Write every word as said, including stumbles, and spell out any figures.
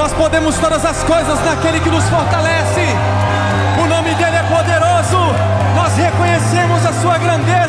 nós podemos todas as coisas naquele que nos fortalece. O nome dele é poderoso. Nós reconhecemos a sua grandeza.